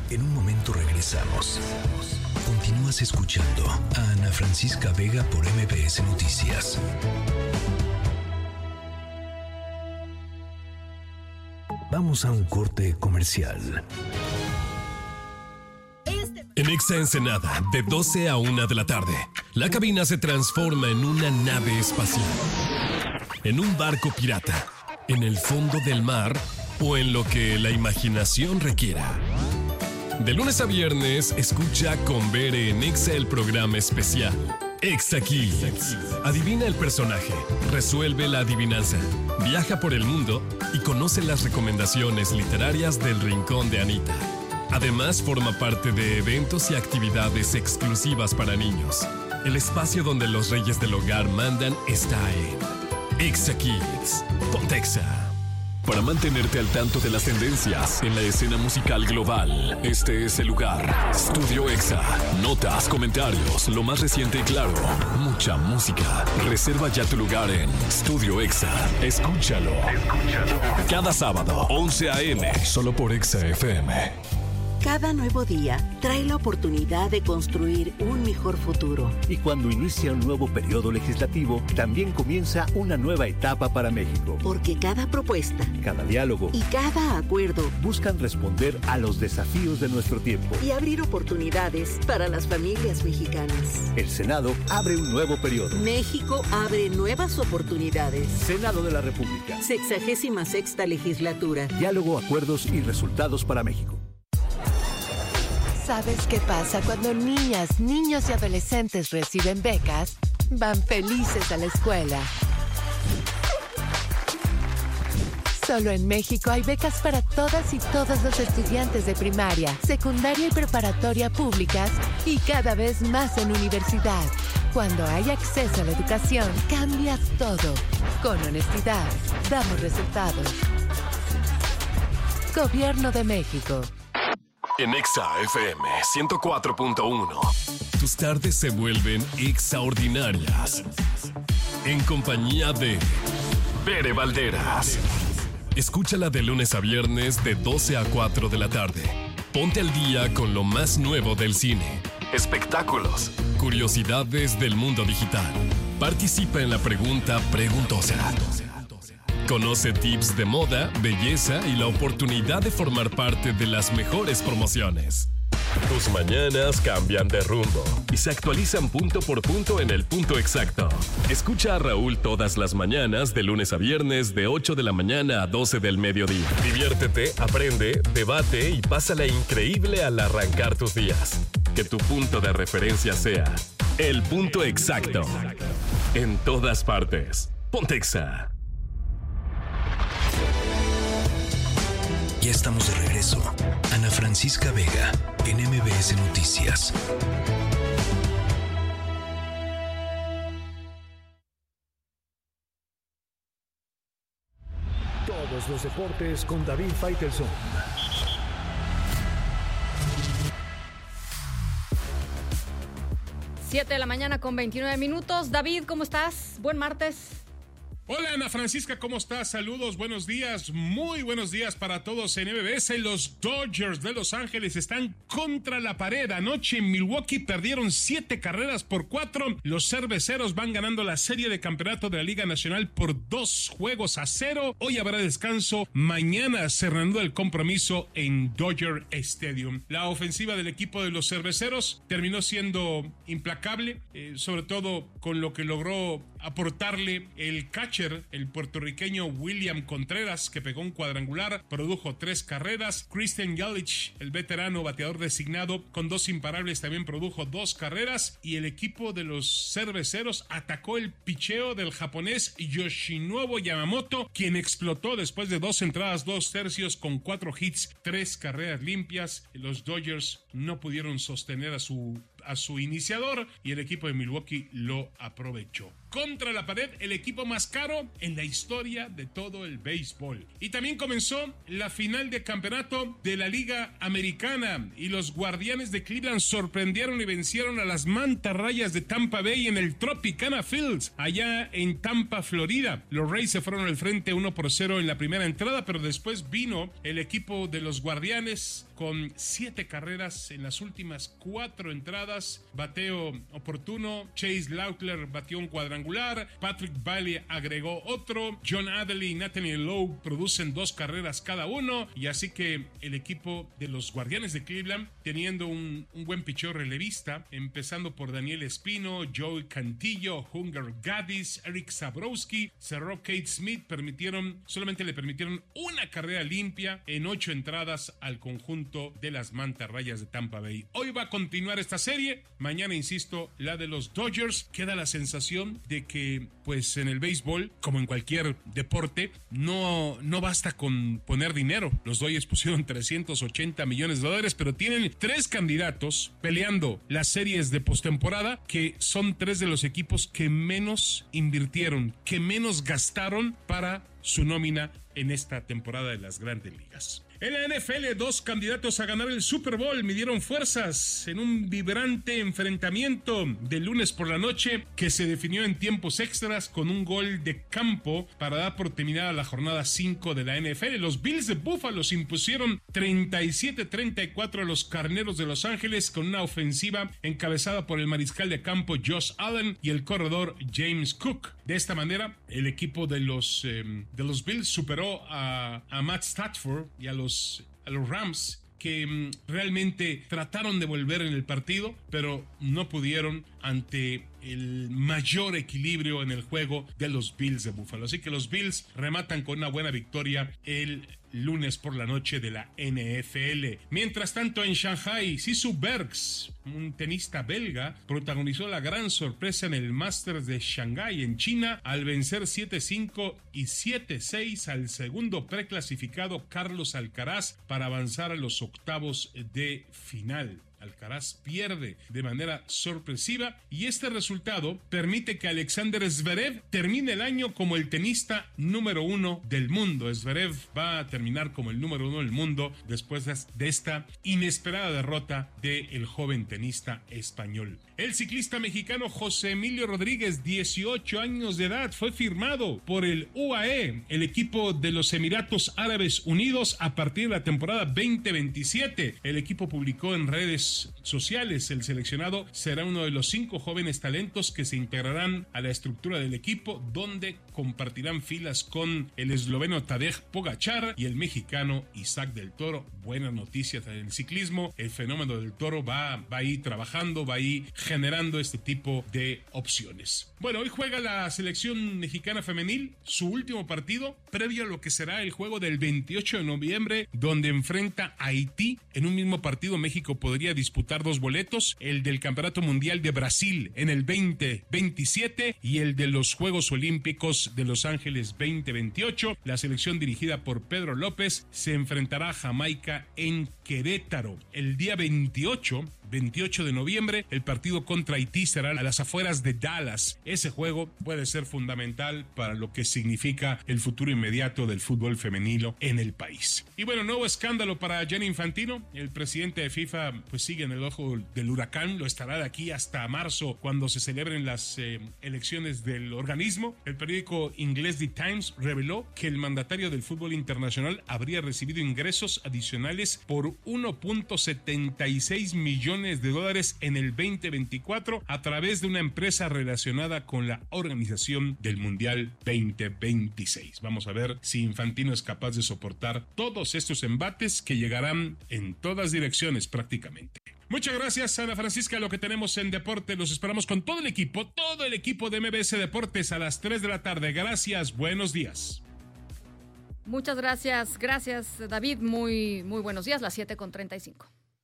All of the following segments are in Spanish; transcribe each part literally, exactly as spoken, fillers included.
En un momento regresamos. Continúas escuchando a Ana Francisca Vega por M B S Noticias. Vamos a un corte comercial. En Exa Ensenada, de doce a una de la tarde, la cabina se transforma en una nave espacial, en un barco pirata, en el fondo del mar o en lo que la imaginación requiera. De lunes a viernes, escucha con Bere en Exa el programa especial Exa Kids. Adivina el personaje, resuelve la adivinanza, viaja por el mundo y conoce las recomendaciones literarias del Rincón de Anita. Además, forma parte de eventos y actividades exclusivas para niños. El espacio donde los reyes del hogar mandan está en Exa Kids. Ponte Exa. Para mantenerte al tanto de las tendencias en la escena musical global, este es el lugar. Studio Exa. Notas, comentarios, lo más reciente y claro. Mucha música. Reserva ya tu lugar en Studio Exa. Escúchalo. Escúchalo. Cada sábado, once a eme, solo por Exa F M. Cada nuevo día trae la oportunidad de construir un mejor futuro. Y cuando inicia un nuevo periodo legislativo, también comienza una nueva etapa para México. Porque cada propuesta, cada diálogo y cada acuerdo buscan responder a los desafíos de nuestro tiempo y abrir oportunidades para las familias mexicanas. El Senado abre un nuevo periodo. México abre nuevas oportunidades. Senado de la República. Sexagésima sexta legislatura. Diálogo, acuerdos y resultados para México. ¿Sabes qué pasa cuando niñas, niños y adolescentes reciben becas? Van felices a la escuela. Solo en México hay becas para todas y todos los estudiantes de primaria, secundaria y preparatoria públicas y cada vez más en universidad. Cuando hay acceso a la educación, cambias todo. Con honestidad, damos resultados. Gobierno de México. En Exa F M ciento cuatro punto uno, tus tardes se vuelven extraordinarias. En compañía de Bere Valderas. Escúchala de lunes a viernes de doce a cuatro de la tarde. Ponte al día con lo más nuevo del cine, espectáculos, curiosidades del mundo digital. Participa en la pregunta preguntosa. Conoce tips de moda, belleza y la oportunidad de formar parte de las mejores promociones. Tus mañanas cambian de rumbo y se actualizan punto por punto en el punto exacto. Escucha a Raúl todas las mañanas de lunes a viernes de ocho de la mañana a doce del mediodía. Diviértete, aprende, debate y pásala increíble al arrancar tus días. Que tu punto de referencia sea el punto exacto. En todas partes. Ponte Exa. Ya estamos de regreso. Ana Francisca Vega, en M B S Noticias. Todos los deportes con David Faitelson. siete de la mañana con veintinueve minutos. David, ¿cómo estás? Buen martes. Hola Ana Francisca, ¿cómo estás? Saludos, buenos días, muy buenos días para todos en M B S. Los Dodgers de Los Ángeles están contra la pared. Anoche en Milwaukee perdieron siete carreras por cuatro. Los cerveceros van ganando la serie de campeonato de la Liga Nacional por dos juegos a cero. Hoy habrá descanso, mañana cerrando el compromiso en Dodger Stadium. La ofensiva del equipo de los cerveceros terminó siendo implacable, eh, sobre todo con lo que logró aportarle el catcher, el puertorriqueño William Contreras, que pegó un cuadrangular, produjo tres carreras. Christian Yelich, el veterano bateador designado, con dos imparables, también produjo dos carreras. Y el equipo de los cerveceros atacó el picheo del japonés Yoshinobu Yamamoto, quien explotó después de dos entradas, dos tercios, con cuatro hits, tres carreras limpias. Los Dodgers no pudieron sostener a su, a su iniciador y el equipo de Milwaukee lo aprovechó. contra la pared, el equipo más caro en la historia de todo el béisbol. Y también comenzó la final de campeonato de la Liga Americana y los Guardianes de Cleveland sorprendieron y vencieron a las mantarrayas de Tampa Bay en el Tropicana Fields, allá en Tampa, Florida. Los Rays se fueron al frente uno por cero en la primera entrada, pero después vino el equipo de los Guardianes con siete carreras en las últimas cuatro entradas, bateo oportuno, Chase Lautler batió un cuadrangular, Patrick Bailey agregó otro, John Adley y Nathaniel Lowe producen dos carreras cada uno, y así que el equipo de los Guardianes de Cleveland, teniendo un, un buen picheo relevista, empezando por Daniel Espino, Joey Cantillo, Hunger Gaddis, Eric Zabrowski, cerró Kate Smith, permitieron, solamente le permitieron una carrera limpia en ocho entradas al conjunto de las mantarrayas de Tampa Bay. Hoy va a continuar esta serie, mañana, insisto, la de los Dodgers. Queda la sensación de que, pues en el béisbol, como en cualquier deporte, no, no basta con poner dinero. Los Dodgers pusieron trescientos ochenta millones de dólares, pero tienen tres candidatos peleando las series de postemporada, que son tres de los equipos que menos invirtieron, que menos gastaron para su nómina en esta temporada de las Grandes Ligas. En la N F L, dos candidatos a ganar el Super Bowl midieron fuerzas en un vibrante enfrentamiento de lunes por la noche que se definió en tiempos extras con un gol de campo para dar por terminada la jornada cinco de la N F L. Los Bills de Buffalo se impusieron treinta y siete a treinta y cuatro a los Carneros de Los Ángeles con una ofensiva encabezada por el mariscal de campo Josh Allen y el corredor James Cook. De esta manera, el equipo de los, eh, de los Bills superó a, a Matt Stafford y a los a los Rams, que um, realmente trataron de volver en el partido, pero no pudieron ante el mayor equilibrio en el juego de los Bills de Buffalo. Así que los Bills rematan con una buena victoria el lunes por la noche de la N F L. Mientras tanto, en Shanghai, Sisu Bergs, un tenista belga, protagonizó la gran sorpresa en el Masters de Shanghái en China al vencer siete cinco y siete seis al segundo preclasificado Carlos Alcaraz para avanzar a los octavos de final. Alcaraz pierde de manera sorpresiva y este resultado permite que Alexander Zverev termine el año como el tenista número uno del mundo. Zverev va a terminar como el número uno del mundo después de esta inesperada derrota del joven tenista español. El ciclista mexicano José Emilio Rodríguez, dieciocho años de edad, fue firmado por el U A E, el equipo de los Emiratos Árabes Unidos, a partir de la temporada veinte veintisiete. El equipo publicó en redes sociales: el seleccionado será uno de los cinco jóvenes talentos que se integrarán a la estructura del equipo, donde compartirán filas con el esloveno Tadej Pogačar y el mexicano Isaac del Toro. Buenas noticias del ciclismo. El fenómeno del Toro va, va a ir trabajando, va a ir generando este tipo de opciones. Bueno, hoy juega la selección mexicana femenil su último partido previo a lo que será el juego del veintiocho de noviembre, donde enfrenta a Haití. En un mismo partido, México podría disputar dos boletos: el del Campeonato Mundial de Brasil en el veinte veintisiete y el de los Juegos Olímpicos de Los Ángeles veinte veintiocho. La selección dirigida por Pedro López se enfrentará a Jamaica en Querétaro. El día veintiocho de noviembre, el partido contra Haití será a las afueras de Dallas. Ese juego puede ser fundamental para lo que significa el futuro inmediato del fútbol femenino en el país. Y bueno, nuevo escándalo para Gianni Infantino. El presidente de FIFA pues sigue en el ojo del huracán, lo estará de aquí hasta marzo, cuando se celebren las eh, elecciones del organismo. El periódico inglés The Times reveló que el mandatario del fútbol internacional habría recibido ingresos adicionales por uno punto setenta y seis millones de dólares en el veinte veinticuatro a través de una empresa relacionada con la organización del Mundial veinte veintiséis. Vamos a ver si Infantino es capaz de soportar todos estos embates que llegarán en todas direcciones prácticamente. Muchas gracias, Ana Francisca. Lo que tenemos en deporte, los esperamos con todo el equipo, todo el equipo de M B S Deportes a las tres de la tarde. Gracias, buenos días. Muchas gracias, gracias David, muy, muy buenos días, las siete con treinta y cinco.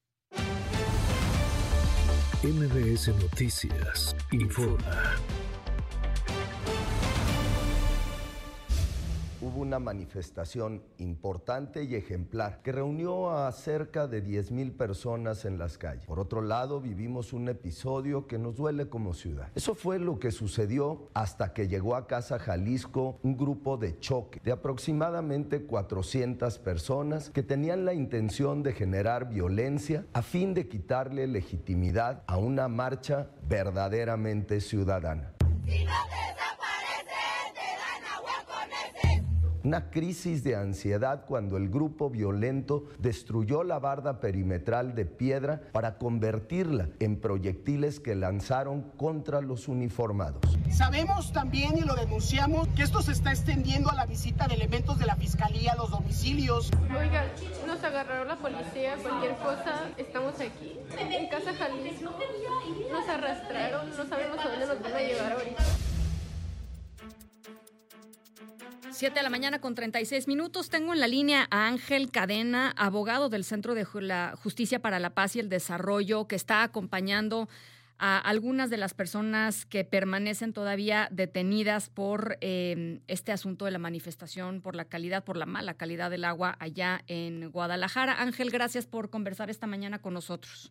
M B S Noticias informa. hubo una manifestación importante y ejemplar que reunió a cerca de diez mil personas en las calles. Por otro lado, vivimos un episodio que nos duele como ciudad. Eso fue lo que sucedió hasta que llegó a Casa Jalisco un grupo de choque de aproximadamente cuatrocientas personas que tenían la intención de generar violencia a fin de quitarle legitimidad a una marcha verdaderamente ciudadana. Si no te desapareces, te dan agua con heces. Una crisis de ansiedad cuando el grupo violento destruyó la barda perimetral de piedra para convertirla en proyectiles que lanzaron contra los uniformados. Sabemos también y lo denunciamos que esto se está extendiendo a la visita de elementos de la Fiscalía a los domicilios. Oiga, nos agarraron la policía, cualquier cosa, estamos aquí, en Casa Jalisco, nos arrastraron, no sabemos a dónde nos van a llevar ahorita. siete de la mañana con treinta y seis minutos. Tengo en la línea a Ángel Cadena, abogado del Centro de la Justicia para la Paz y el Desarrollo, que está acompañando a algunas de las personas que permanecen todavía detenidas por eh, este asunto de la manifestación, por la calidad, por la mala calidad del agua allá en Guadalajara. Ángel, gracias por conversar esta mañana con nosotros.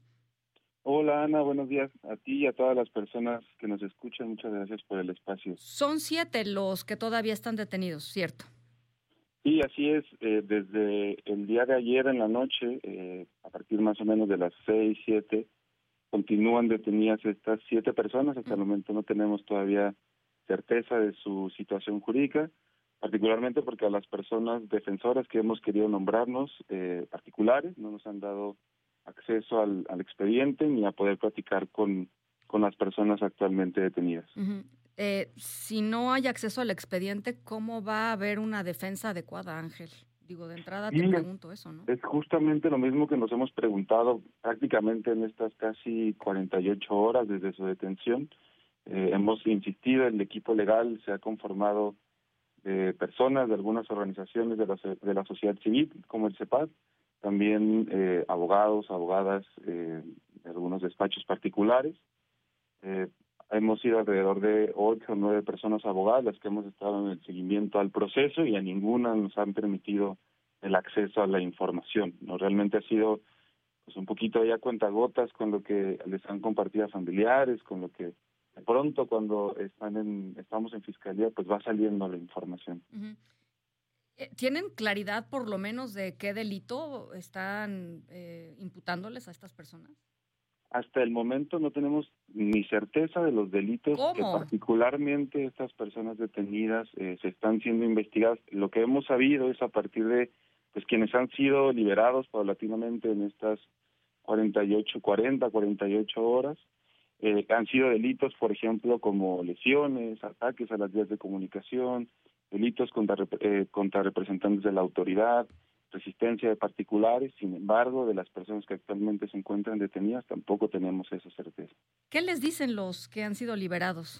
Hola Ana, buenos días a ti y a todas las personas que nos escuchan. Muchas gracias por el espacio. Son siete los que todavía están detenidos, ¿cierto? Sí, así es. Eh, desde el día de ayer en la noche, eh, a partir más o menos de las seis, siete, continúan detenidas estas siete personas. Hasta el momento no tenemos todavía certeza de su situación jurídica, particularmente porque a las personas defensoras que hemos querido nombrarnos, eh, particulares, no nos han dado acceso al, al expediente ni a poder platicar con, con las personas actualmente detenidas. Uh-huh. Eh, si no hay acceso al expediente, ¿cómo va a haber una defensa adecuada, Ángel? Digo, de entrada te y pregunto eso, ¿no? Es justamente lo mismo que nos hemos preguntado prácticamente en estas casi cuarenta y ocho horas desde su detención. Eh, hemos insistido, el equipo legal se ha conformado de personas de algunas organizaciones de la, de la sociedad civil, como el CEPAD, también eh, abogados, abogadas eh, de algunos despachos particulares. Eh, hemos sido alrededor de ocho o nueve personas abogadas las que hemos estado en el seguimiento al proceso y a ninguna nos han permitido el acceso a la información, ¿no? Realmente ha sido pues un poquito ya cuentagotas con lo que les han compartido a familiares, con lo que de pronto cuando están en, estamos en fiscalía pues va saliendo la información. Uh-huh. ¿Tienen claridad por lo menos de qué delito están eh, imputándoles a estas personas? Hasta el momento no tenemos ni certeza de los delitos ¿Cómo? que particularmente estas personas detenidas eh, se están siendo investigadas. Lo que hemos sabido es a partir de pues quienes han sido liberados paulatinamente en estas cuarenta y ocho, cuarenta, cuarenta y ocho horas, eh, han sido delitos, por ejemplo, como lesiones, ataques a las vías de comunicación, delitos contra, eh, contra representantes de la autoridad, resistencia de particulares. Sin embargo, de las personas que actualmente se encuentran detenidas tampoco tenemos esa certeza. ¿Qué les dicen los que han sido liberados?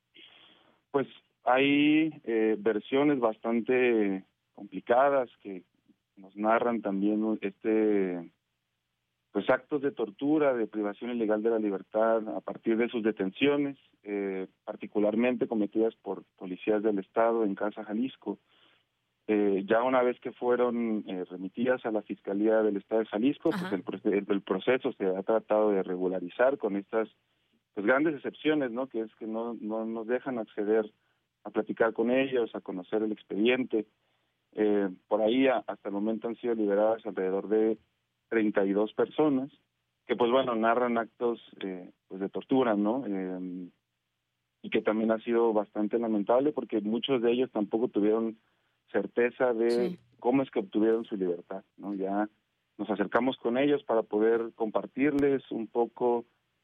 Pues hay eh, versiones bastante complicadas que nos narran también este pues actos de tortura, de privación ilegal de la libertad a partir de sus detenciones, eh, particularmente cometidas por policías del Estado en Casa Jalisco. Eh, ya una vez que fueron eh, remitidas a la Fiscalía del Estado de Jalisco, Ajá. pues el, el proceso se ha tratado de regularizar con estas pues grandes excepciones, ¿no? Que es que no, no nos dejan acceder a platicar con ellos, a conocer el expediente. Eh, por ahí a, hasta el momento han sido liberadas alrededor de treinta y dos personas que pues bueno narran actos eh, pues de tortura, ¿no? Eh, y que también ha sido bastante lamentable porque muchos de ellos tampoco tuvieron certeza de sí. cómo es que obtuvieron su libertad, ¿no? Ya nos acercamos con ellos para poder compartirles un poco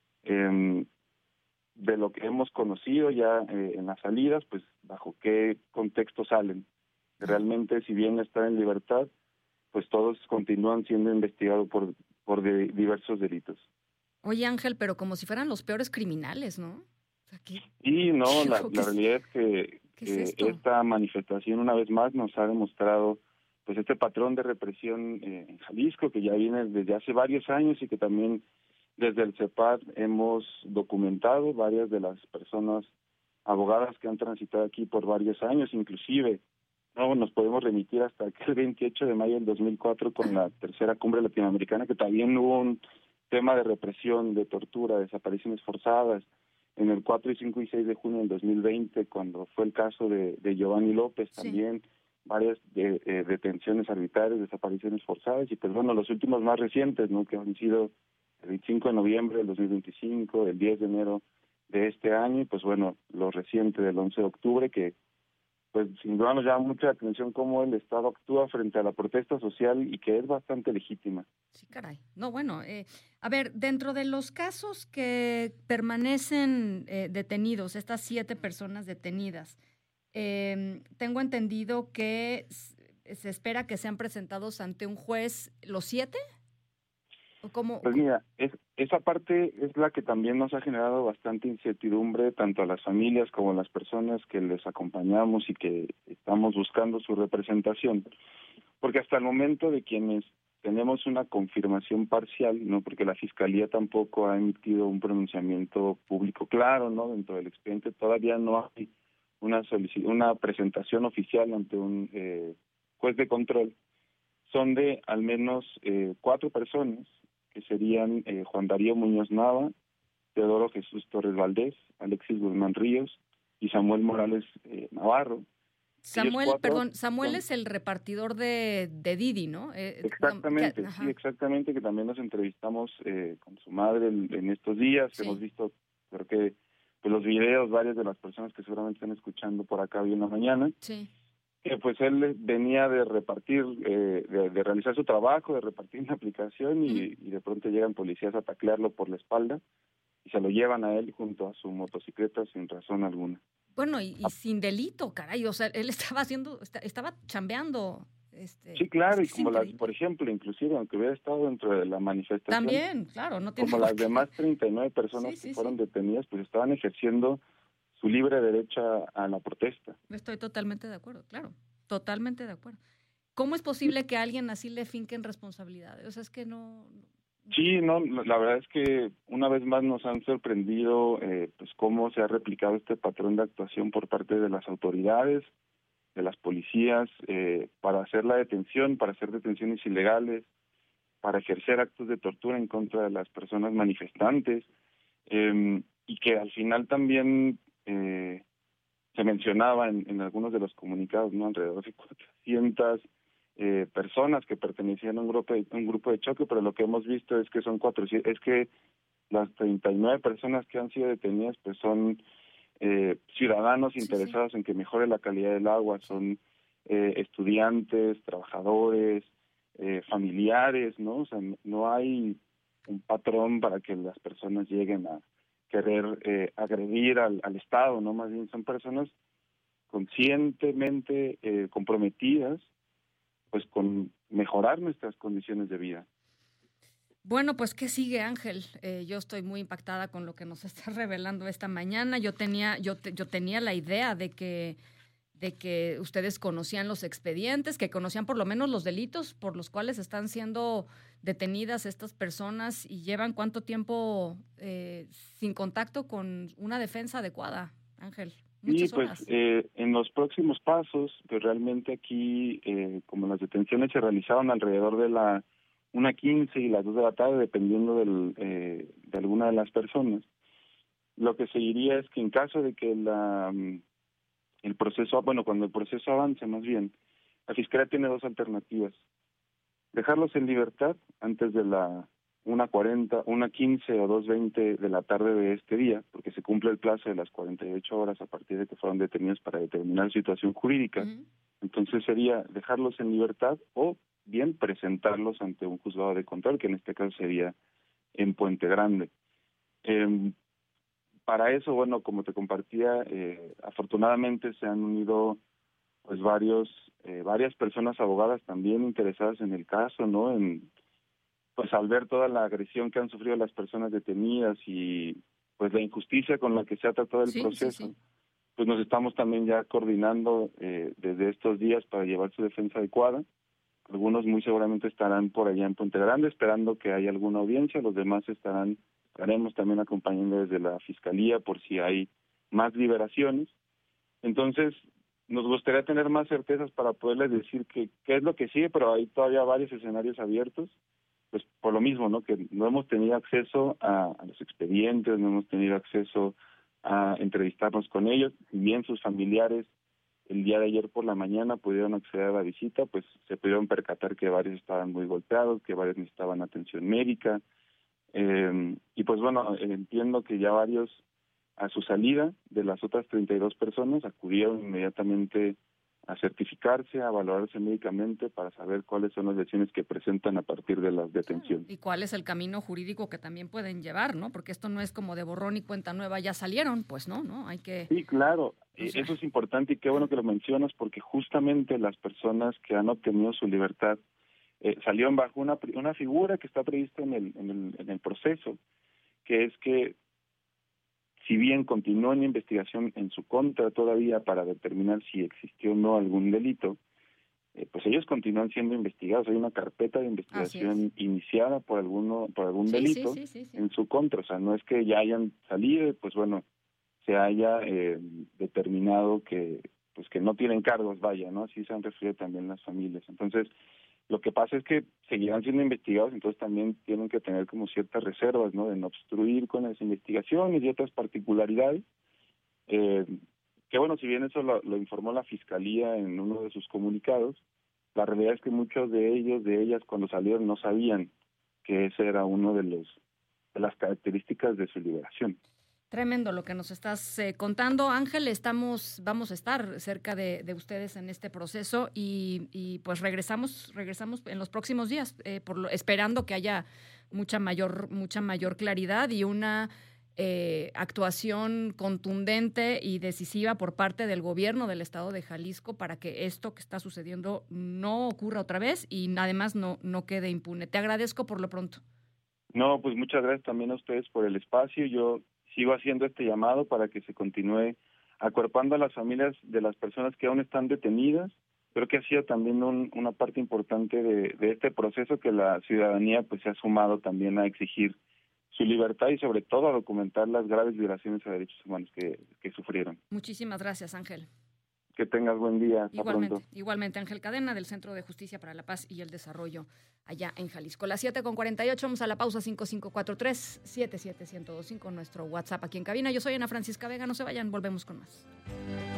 eh, de lo que hemos conocido ya eh, en las salidas, pues bajo qué contexto salen. Realmente, si bien están en libertad, pues todos continúan siendo investigados por, por de diversos delitos. Oye, Ángel, pero como si fueran los peores criminales, ¿no? O sea, ¿qué, y no, la, la realidad es que, ¿qué que es esto? Esta manifestación una vez más nos ha demostrado pues este patrón de represión eh, en Jalisco que ya viene desde hace varios años y que también desde el CEPAD hemos documentado varias de las personas abogadas que han transitado aquí por varios años, inclusive no nos podemos remitir hasta aquel veintiocho de mayo del dos mil cuatro con la tercera cumbre latinoamericana, que también hubo un tema de represión, de tortura, desapariciones forzadas. En el cuatro y cinco y seis de junio del dos mil veinte, cuando fue el caso de, de Giovanni López, sí. también varias de, eh, detenciones arbitrarias, desapariciones forzadas, y pues bueno, los últimos más recientes, ¿no?, que han sido el veinticinco de noviembre del dos mil veinticinco, el diez de enero de este año, y pues bueno, lo reciente del once de octubre, que pues sin duda nos llama mucha atención cómo el Estado actúa frente a la protesta social y que es bastante legítima. Sí, caray. No, bueno, eh, a ver, dentro de los casos que permanecen eh, detenidos, estas siete personas detenidas, eh, tengo entendido que se espera que sean presentados ante un juez los siete. ¿O cómo? Pues mira, es, esa parte es la que también nos ha generado bastante incertidumbre, tanto a las familias como a las personas que les acompañamos y que estamos buscando su representación, porque hasta el momento de quienes tenemos una confirmación parcial, no, porque la Fiscalía tampoco ha emitido un pronunciamiento público claro, no, dentro del expediente todavía no hay una solici- una presentación oficial ante un eh, juez de control. Son de al menos eh, cuatro personas, que serían eh, Juan Darío Muñoz Nava, Teodoro Jesús Torres Valdés, Alexis Guzmán Ríos y Samuel Morales eh, Navarro. Samuel, perdón, Samuel son, es el repartidor de, de Didi, ¿no? Eh, exactamente, que, sí, exactamente, que también nos entrevistamos eh, con su madre en, en estos días, sí. Hemos visto, creo que pues, los videos, varias de las personas que seguramente están escuchando por acá hoy en la mañana. Sí. Que pues él venía de repartir, eh, de, de realizar su trabajo, de repartir una aplicación y, uh-huh. y de pronto llegan policías a taclearlo por la espalda y se lo llevan a él junto a su motocicleta sin razón alguna. Bueno, y, y sin delito, caray, o sea, él estaba haciendo, estaba chambeando. Este, sí, claro, y como las, por ejemplo, inclusive aunque hubiera estado dentro de la manifestación. También, claro, no tiene como las demás treinta y nueve personas sí, sí, que fueron sí. detenidas, pues estaban ejerciendo su libre derecho a la protesta. Estoy totalmente de acuerdo, claro, totalmente de acuerdo. ¿Cómo es posible que a alguien así le finquen responsabilidades? O sea, es que no... Sí, no, la verdad es que una vez más nos han sorprendido eh, pues cómo se ha replicado este patrón de actuación por parte de las autoridades, de las policías, eh, para hacer la detención, para hacer detenciones ilegales, para ejercer actos de tortura en contra de las personas manifestantes, eh, y que al final también... Eh, se mencionaba en, en algunos de los comunicados, ¿no? Alrededor de cuatrocientas eh, personas que pertenecían a un grupo de, un grupo de choque, pero lo que hemos visto es que son cuatrocientas, es que las treinta y nueve personas que han sido detenidas pues son eh, ciudadanos sí, interesados sí. en que mejore la calidad del agua, son eh, estudiantes, trabajadores, eh, familiares, ¿no? O sea, no hay un patrón para que las personas lleguen a querer eh, agredir al, al Estado, ¿no? Más bien son personas conscientemente eh, comprometidas pues con mejorar nuestras condiciones de vida. Bueno, pues ¿qué sigue, Ángel? Eh, yo estoy muy impactada con lo que nos está revelando esta mañana. Yo tenía, yo, te, yo tenía la idea de que, de que ustedes conocían los expedientes, que conocían por lo menos los delitos por los cuales están siendo detenidas estas personas y llevan cuánto tiempo eh, sin contacto con una defensa adecuada, Ángel. Muchas sí, pues horas. Eh, en los próximos pasos, pues realmente aquí, eh, como las detenciones se realizaban alrededor de la una quince y las dos de la tarde, dependiendo del, eh, de alguna de las personas, lo que seguiría es que en caso de que la el proceso, bueno, cuando el proceso avance más bien, la Fiscalía tiene dos alternativas. Dejarlos en libertad antes de la una cuarenta, una quince o dos veinte de la tarde de este día, porque se cumple el plazo de las cuarenta y ocho horas a partir de que fueron detenidos para determinar situación jurídica. Uh-huh. Entonces sería dejarlos en libertad o bien presentarlos ante un juzgado de control, que en este caso sería en Puente Grande. Eh, para eso, bueno, como te compartía, eh, afortunadamente se han unido pues varios eh, varias personas abogadas también interesadas en el caso, ¿no? En pues al ver toda la agresión que han sufrido las personas detenidas y pues la injusticia con la que se ha tratado el sí, proceso, sí, sí. pues nos estamos también ya coordinando eh, desde estos días para llevar su defensa adecuada. Algunos muy seguramente estarán por allá en Puente Grande esperando que haya alguna audiencia, los demás estarán estaremos también acompañando desde la Fiscalía por si hay más liberaciones. Entonces, nos gustaría tener más certezas para poderles decir que, qué es lo que sigue, pero hay todavía varios escenarios abiertos, pues por lo mismo, ¿no? Que no hemos tenido acceso a, a los expedientes, no hemos tenido acceso a entrevistarnos con ellos, si bien sus familiares el día de ayer por la mañana pudieron acceder a la visita, pues se pudieron percatar que varios estaban muy golpeados, que varios necesitaban atención médica, eh, y pues bueno, entiendo que ya varios a su salida de las otras treinta y dos personas acudieron inmediatamente a certificarse, a valorarse médicamente para saber cuáles son las lesiones que presentan a partir de las detenciones. Y cuál es el camino jurídico que también pueden llevar, ¿no? Porque esto no es como de borrón y cuenta nueva, ya salieron, pues no, ¿no? Hay que... Sí, claro, o sea... eso es importante y qué bueno que lo mencionas porque justamente las personas que han obtenido su libertad eh, salieron bajo una, una figura que está prevista en el, en el, en el proceso, que es que si bien continúa una investigación en su contra todavía para determinar si existió o no algún delito, eh, pues ellos continúan siendo investigados. Hay una carpeta de investigación iniciada por alguno por algún sí, delito sí, sí, sí, sí. en su contra. O sea, no es que ya hayan salido y pues bueno, se haya eh, determinado que pues que no tienen cargos, vaya, ¿no? Así se han referido también las familias. Entonces, lo que pasa es que seguirán siendo investigados, entonces también tienen que tener como ciertas reservas, ¿no? De no obstruir con las investigaciones y otras particularidades. Eh, que bueno, si bien eso lo, lo informó la Fiscalía en uno de sus comunicados, la realidad es que muchos de ellos, de ellas, cuando salieron no sabían que ese era uno de los de las características de su liberación. Tremendo lo que nos estás eh, contando, Ángel. Estamos, vamos a estar cerca de, de ustedes en este proceso y, y pues regresamos, regresamos en los próximos días, eh, por lo, esperando que haya mucha mayor, mucha mayor claridad y una eh, actuación contundente y decisiva por parte del gobierno del estado de Jalisco para que esto que está sucediendo no ocurra otra vez y además no, no quede impune. Te agradezco por lo pronto. No, pues muchas gracias también a ustedes por el espacio. Yo sigo haciendo este llamado para que se continúe acuerpando a las familias de las personas que aún están detenidas. Creo que ha sido también un, una parte importante de, de este proceso que la ciudadanía pues se ha sumado también a exigir su libertad y sobre todo a documentar las graves violaciones a derechos humanos que, que sufrieron. Muchísimas gracias, Ángel. Que tengas buen día. Hasta igualmente, pronto. Igualmente, Ángel Cadena, del Centro de Justicia para la Paz y el Desarrollo allá en Jalisco. Las siete con cuarenta y ocho, vamos a la pausa. Cinco cinco cuatro tres, siete siete uno cero dos cinco, nuestro WhatsApp aquí en cabina. Yo soy Ana Francisca Vega, no se vayan, volvemos con más.